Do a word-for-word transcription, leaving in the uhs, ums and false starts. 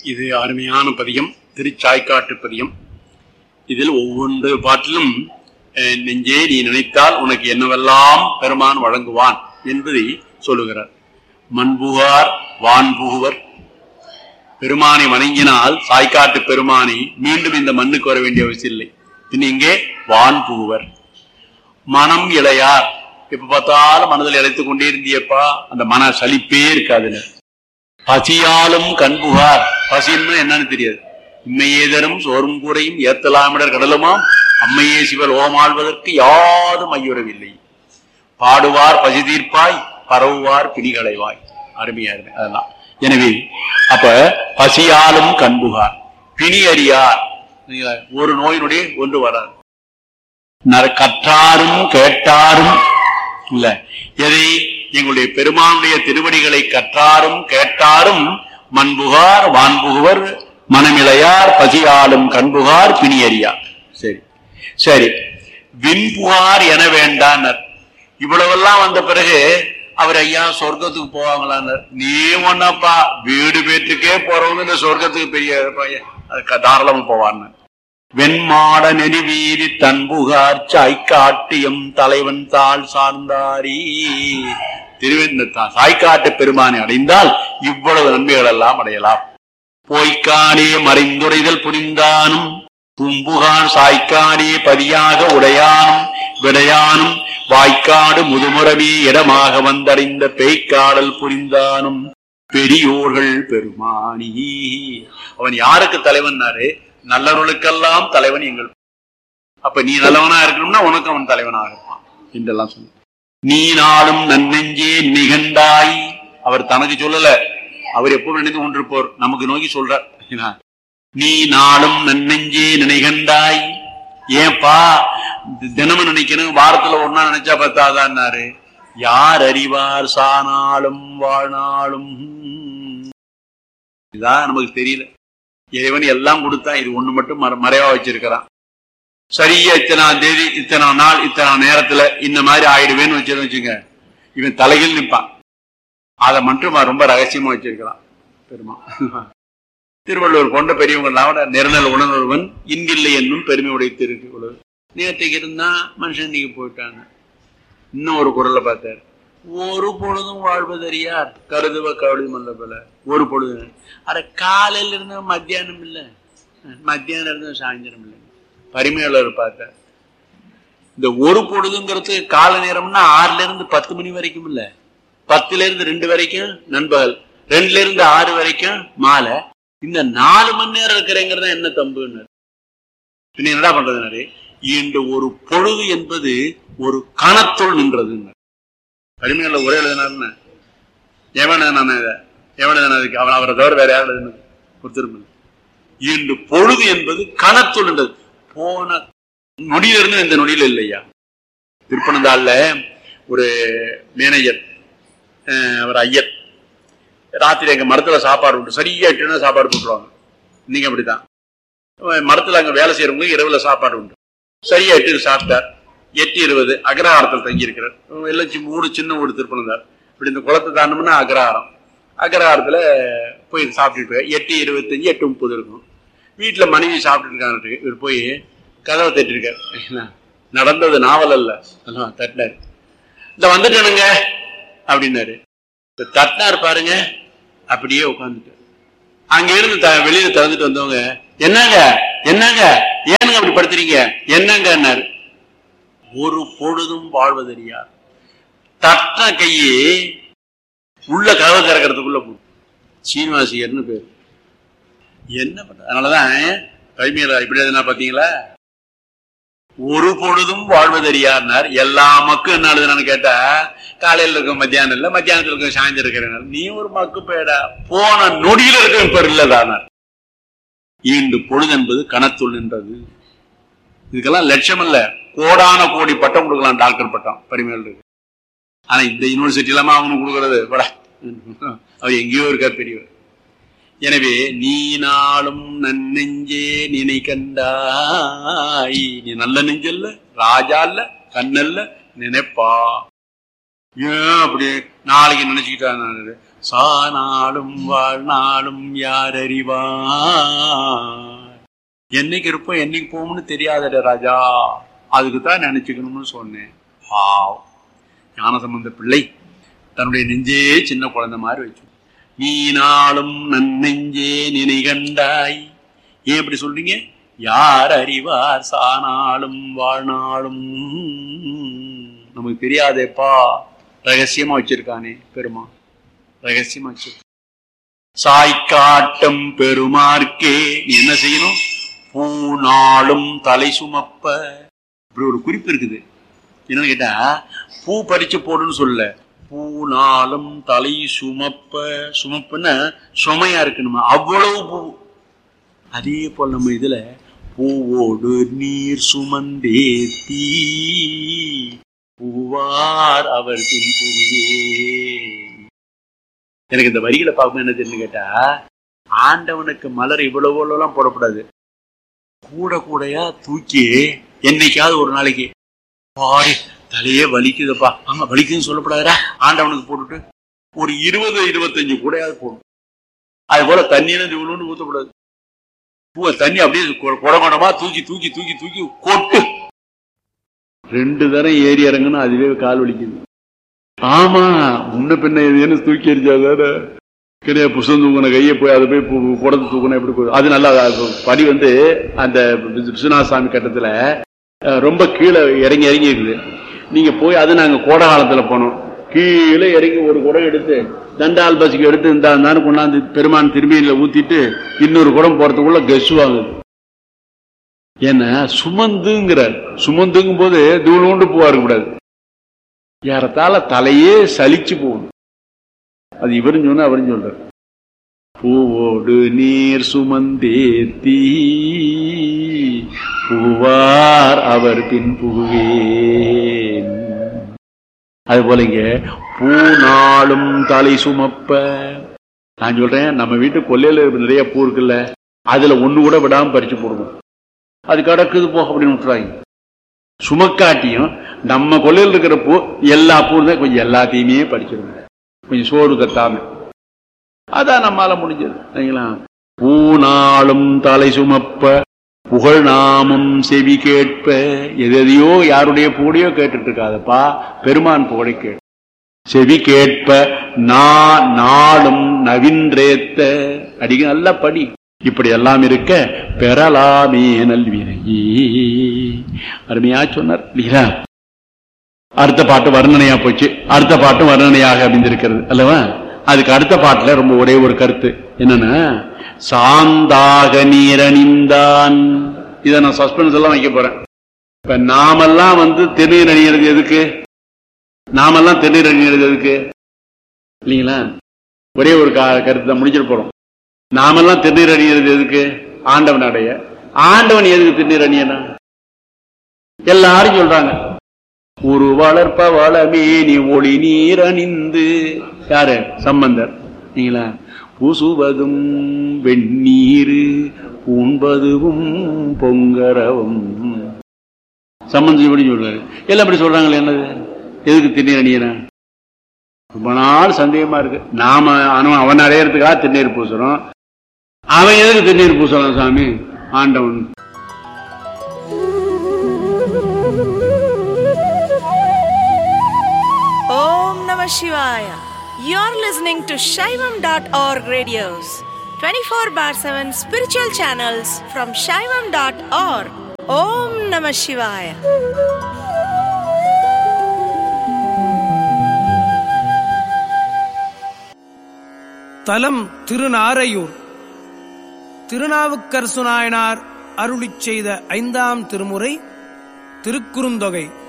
இது அருமையான பதியம், திருச்சாய்க்காட்டு பதியம். இதில் ஒவ்வொன்று பாட்டிலும் நெஞ்சே நீ நினைத்தால் உனக்கு என்னவெல்லாம் பெருமான் வழங்குவான் என்பதை சொல்லுகிறார். மண்புகார் வான்புகுவர், பெருமானை வணங்கினால் சாய்க்காட்டு பெருமானை மீண்டும் இந்த மண்ணுக்கு வர வேண்டிய அவசியம் இல்லை. பின் இங்கே வான்புகுவர். மனம் இளையார், எப்ப பார்த்தாலும் மனதில் இழைத்துக் கொண்டே இருந்தியப்பா, அந்த மன சலிப்பே இருக்காதுல. பசியாலும் கண்புகார், பசின்னு என்னன்னு தெரியாது. இம்மையேதரும் சோறும் கூரையும் ஏத்தலாமிடர் கடலுமாம் அம்மையே சிவல் ஓமாழ்வதற்கு யாரும் ஐயுறவில்லை. பாடுவார் பசி தீர்ப்பாய், பரவுவார் பிணிகளைவாய். அருமையா இருக்கு அதெல்லாம். எனவே அப்ப பசியாலும் கண்புகார், பிணி அறியார், ஒரு நோயினுடைய ஒன்று வராது. கற்றாரும் கேட்டாரும் இல்ல, எதை எங்களுடைய பெருமானுடைய திருவடிகளை கற்றாரும் கேட்டாரும் மண்புகார் வான்புகுவர், மனமிளையார், பசியாலும் கண்புகார், பிணி அறியார். சரி சரி, விண்புகார் என வேண்டானர். இவ்வளவெல்லாம் வந்த பிறகு அவர் ஐயா சொர்க்கத்துக்கு போவாங்களான்னார். நீ ஒன்னப்பா, வீடு பேட்டுக்கே போறவங்க இந்த சொர்க்கத்துக்கு பெரிய தாராளமா போவான்னு. வெண்மாட நெறி வீதி தன்புகார் சாய்க்காட்டியம் தலைவன் தாள் சார்ந்தாரி. திருவெந்த சாய்க்காட்டு பெருமானை அடைந்தால் இவ்வளவு நன்மைகள் எல்லாம் அடையலாம். போய்க்கானே மறைந்துரைதல் புரிந்தானும் பூம்புகான் சாய்க்கானே பதியாக உடையானும் விடையானும் வாய்க்காடு முதுமுறவி இடமாக வந்தடைந்த பேய்க்காடல் புரிந்தானும் பெரியோர்கள் பெருமானி. அவன் யாருக்கு தலைவன்னாரு? நல்லவர்களுக்கெல்லாம் தலைவன் எங்கள். அப்ப நீ நல்லவனா இருக்கணும்னா உனக்கு அவன் தலைவனாக இருப்பான் என்றெல்லாம் சொன்ன. நீ நாளும் நன்னெஞ்சே நிகண்டாய், அவர் தனக்கு சொல்லல, அவர் எப்பவும் நினைத்து கொண்டிருப்போர், நமக்கு நோக்கி சொல்றார். நீ நாளும் நன்னெஞ்சே நினைகண்டாய். ஏன்பா தினமும் நினைக்கணும், வாரத்துல ஒன்னா நினைச்சா பத்தாதான்னாரு. யார் அறிவார் சானாலும் வாழ்நாளும். இதான் நமக்கு தெரியல. இறைவன் எல்லாம் கொடுத்தான், இது ஒண்ணு மட்டும் மறைவா வச்சிருக்கிறான். சரியா இத்தனாம் தேதி இத்தனை நாள் இத்தனை நேரத்துல இந்த மாதிரி ஆயிடுவேன்னு வச்சிருந்து வச்சுங்க, இவன் தலையில் நிற்பான். அதை மட்டும் ரொம்ப ரகசியமா வச்சிருக்கிறான் பெருமா. திருவள்ளுவர் கொண்ட பெரியவங்க நிரநல் உணர்வன் இன்றில்லை என்னும் பெருமை உடைத்திருக்கு. நேற்றைக்கு இருந்தா மனுஷன் இன்னைக்கு போயிட்டாங்க. இன்னும் ஒரு குரலை பார்த்தார். ஒரு பொழுதும் வாழ்வதறியார் கருதுவ கவலை மல்ல போல. ஒரு பொழுது அட காலையில இருந்த மத்தியானம் இல்ல, மத்தியானம் இருந்த சாயந்தரம் இல்லை. பரிமையாளர் பார்த்தார். இந்த ஒரு பொழுதுங்கிறது கால நேரம்னா ஆறுல இருந்து பத்து மணி வரைக்கும் இல்ல, பத்துல இருந்து ரெண்டு வரைக்கும் நண்பகல், ரெண்டுல இருந்து ஆறு வரைக்கும் மாலை. இந்த நாலு மணி நேரம் இருக்கிறேங்கிறத என்ன தம்புன்னு பின்ன என்னடா பண்றது? இந்த ஒரு பொழுது என்பது ஒரு கணத்துள் நின்றது. கடுமையில ஒரே எழுதினாருன்னு எவன் எவன் அதுக்கு அவன் அவரை தவிர வேற யாரும் எழுதுனது ஒரு திரும்ப. இந்த பொழுது என்பது கணத்துள் நின்றது. போன நொடியில இருந்து இந்த நொடியில இல்லையா. திருப்பனந்தாள்ல ஒரு மேனேஜர், அவர் ஐயர், ராத்திரி எங்க மரத்துல சாப்பாடு உண்டு. சரியா எட்டுனா சாப்பாடு போட்டுருவாங்க. நீங்க அப்படித்தான் மரத்துல அங்க வேலை செய்யறவங்களுக்கு இரவுல சாப்பாடு உண்டு. சரியா எட்டு சாப்பிட்டார். எட்டு இருபது அக்ரஹாரத்தில் தங்கி இருக்கிறார். எல்லாம் மூடு சின்ன ஊடு திருப்பனந்தார். இப்படி இந்த குளத்தை தாண்டோம்னா அக்ரஹாரம். அக்ரஹாரத்துல போய் சாப்பிட்டுட்டு எட்டு இருபத்தஞ்சு எட்டு முப்பது இருக்கும். வீட்டுல மனைவி சாப்பிட்டு இருக்காங்க. இவர் போய் கதவை தட்டி இருக்காரு. நடந்தது நாவல் அல்ல, தட்டினாரு. இந்த வந்துட்டனுங்க அப்படின்னாரு. தட்டினாரு பாருங்க, அப்படியே உட்காந்துட்டு. அங்க இருந்து வெளியில திறந்துட்டு வந்தவங்க, என்னங்க என்னங்க ஏனுங்க அப்படி படுத்துறீங்க என்னங்கன்னாரு. ஒரு பொழுதும் வாழ்வதறியார். தட்ட கையே உள்ள கதவை திறக்கிறதுக்குள்ள போ. சீனிவாசியர்னு பேரு. என்ன பண்ற? அதனாலதான் கைமையில இப்படி எதுனா பாத்தீங்களா, ஒரு பொழுதும் வாழ்வதறியார்னார். எல்லா மக்களும் என்ன எழுதுனான்னு கேட்டா, காலையில இருக்க மத்தியானம் இல்ல, மத்தியானத்துல இருக்க சாயந்தரம் இருக்கிற. நீ ஒரு மக்கு பேடா, போன நொடியில இருக்க இப்ப இல்லதானார். ஈண்டு பொழுது என்பது கணத்துள் நின்றது. இதுக்கெல்லாம் லட்சம் இல்ல, கோடான கோடி பட்டம் கொடுக்கலாம், டாக்டர் பட்டம் பரிமையில் இருக்கு. ஆனா இந்த யூனிவர்சிட்டி இல்லாம அவனுக்கு கொடுக்கறது பட, அவர் எங்கேயோ இருக்கார் பெரியவர். எனவே நீ நாளும் நன்னெஞ்சே நினை கண்டாய். நீ நல்ல நெஞ்சல்ல, ராஜா இல்ல, கண்ணல்ல, நினைப்பா. ஏன் அப்படி நாளைக்கு நினைச்சுக்கிட்டா சானாலும் வாழ்நாளும் யார் அறிவார். என்னைக்கு இருப்போம் என்னைக்கு போகும்னு தெரியாதட ராஜா, அதுக்குதான் நினைச்சுக்கணும்னு சொன்னேன். பாவம் ஞானசம்பந்த பிள்ளை தன்னுடைய நெஞ்சே சின்ன குழந்தை மாதிரி வச்சு, நீ நாளும் நன்னெஞ்சே நினை கண்டாய். ஏன் இப்படி சொல்றீங்க? யார் அறிவார் சானாலும் வாழ்நாளும். நமக்கு தெரியாதேப்பா, ரகசியமா வச்சிருக்கானே பெருமா, ரகசியமா வச்சிருக்க. சாய்காட்டம் பெருமார்க்கே நீ என்ன செய்யணும்? பூநாளும் தலை சுமப்ப. இப்படி ஒரு குறிப்பு இருக்குது. என்னன்னு கேட்டா, பூ பறிச்சு போடுன்னு சொல்ல, பூநாளும் தலை சுமப்ப. சுமப்புன்னா சுமையா இருக்கணுமா, அவ்வளவு பூ. அதே போல் நம்ம இதுல பூவோடு நீர் சுமந்தேத்தி பூவார் அவர் பின் பூவே. எனக்கு இந்த வரிகளை பார்க்கும்போது என்ன தெரியுன்னு கேட்டா, ஆண்டவனுக்கு மலர் இவ்வளவு எல்லாம் போடக்கூடாது, கூட கூடையா தூக்கி என்னைக்காவது ஒரு நாளைக்கு பாரு தலையே வலிக்குதுப்பா, அங்க வலிக்குதுன்னு சொல்லப்படாதா, ஆண்டவனுக்கு போட்டுட்டு ஒரு இருபது இருபத்தஞ்சு கூடையாவது போடும். அது போல தண்ணியில இவ்வளோன்னு ஊற்றக்கூடாது. பூவை தண்ணி அப்படியே குடகுடமா தூக்கி தூக்கி தூக்கி தூக்கி கொட்டு. ரெண்டு தரம் ஏறி இறங்குன்னு அதுவே கால் வலிக்குது. ஆமா, முன்ன பின்ன எதுன்னு தூக்கி எரிஞ்சாதான கிடையாது. புஷம் தூக்குன கையை போய் அதை போய் குடத்தை தூக்கணும் எப்படி போய் அது நல்லா படி வந்து அந்த விஸ்வநாத சாமி கட்டத்துல ரொம்ப கீழே இறங்கி இறங்கி இருக்குது. நீங்க போய் அது நாங்க கோடை காலத்துல போனோம், கீழே இறங்கி ஒரு குடம் எடுத்து தண்டால் பசிக்கு எடுத்து இருந்தாரு கொண்டாந்து பெருமான் திரும்பியில ஊத்திட்டு இன்னொரு குடம் போறதுக்குள்ள கெஸ் வாங்குது. ஏன்னா சுமந்துங்கிற சுமந்துங்கும் போது தூளூண்டு பூவா இருக்கக்கூடாது, ஏறத்தால தலையே சலிச்சு போகணும். அது இவரும் சொன்ன அவரும் சொல்றார், பூவோடு நீர் சுமந்தேத்தி பூவார் அவர் பின் புகுவேன். அது போல இங்க பூநாளும் தலை சுமப்ப. நான் சொல்றேன், நம்ம வீட்டு கொல்லையில நிறைய பூ இருக்குல்ல, அதுல ஒண்ணு கூட விடாம பறிச்சு போடுவோம். அது கிடக்குது போ அப்படின்னு விட்டுறாங்க. சுமக்காட்டியும் நம்ம கொல்லையில் இருக்கிற பூ எல்லா பூ தான் கொஞ்சம் எல்லாத்தையுமே பறிச்சிருங்க, கொஞ்சம் சோறு கத்தாம. அதான் நம்மால முடிஞ்சது. சரிங்களா? பூநாளும் தலை சுமப்ப புகழ் நாமம் செவி கேட்ப. எதையோ யாருடைய பூடையோ கேட்டுட்டு இருக்காதப்பா, பெருமான் புகழை கேட்டு செவி கேட்ப. நான் நாளும் நவின்றேத்த. அடிக்க நல்ல படி. இப்படி எல்லாம் இருக்க பெறலாமே நல்வினையே. அருமையா சொன்னார் இல்லையா? அடுத்த பாட்டு வர்ணனையா போச்சு, அடுத்த பாட்டும் வர்ணனையாக அமைந்திருக்கிறது அல்லவா? அதுக்கு அடுத்த பாட்டுல ரொம்ப ஒரே ஒரு கருத்து என்னன்னா, சாந்தாக நீரணிந்தான். இதை நான் சஸ்பென்ஸ் எல்லாம் வைக்க போறேன். இப்ப நாமெல்லாம் வந்து திருநீர் அணிகிறது எதுக்கு? நாமெல்லாம் திருநீர் அணிகிறது எதுக்கு இல்லைங்களா? ஒரே ஒரு கருத்தை முடிச்சிட்டு போறோம். நாமெல்லாம் திருநீர் அணிகிறது எதுக்கு? ஆண்டவன் அடைய. ஆண்டவன் எதுக்கு திருநீர் அணியனா? எல்லாரும் சொல்றாங்க, ஒரு வளர்ப்ப வளமே நீ ஒளி நீர் அணிந்து. யாரு? சம்பந்தர். நீங்களா? பூசுவதும் வெந்நீர் பூண்பதுவும் பொங்கரவும். சம்பந்தம் எப்படி சொல்றாரு? எல்லாம் அப்படி சொல்றாங்களே, என்னது எதுக்கு திருநீர் அணியனா? ரொம்ப நாள் சந்தேகமா இருக்கு. நாம அவன் அடையறதுக்காக திருநீர் பூசுறோம், அவன் எதுக்கு திருநீர் பூசலாம் சாமி? ஆண்டவன். Om Namah Shivaya. You're listening to Shaivam dot org radios, twenty-four bar seven spiritual channels from Shaivam dot org. Om Namah Shivaya. தலம் திருநாரையூர். திருநாவுக்கரசு நாயனார் அருளிச் செய்த ஐந்தாம் திருமுறை திருக்குறுந்தொகை.